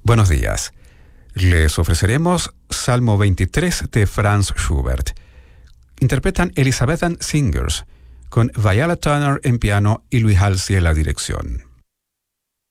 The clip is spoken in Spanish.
Buenos días. Les ofreceremos Salmo 23 de Franz Schubert. Interpretan Elizabethan Singers, con Viola Turner en piano y Luis Halsey en la dirección.